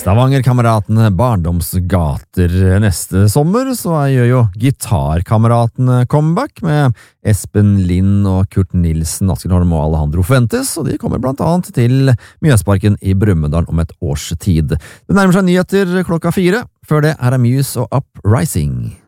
Stavanger-kameratene Barndomsgater. Neste sommer så gjør jo Gitarkameratene comeback med Espen Lind og Kurt Nilsen, Asker Holm og Alejandro Fuentes, og de kommer blant annet til Mjøsparken i Brumunddal om et års tid. Det nærmer seg nyheter 4:00. Før det er Muse og Uprising.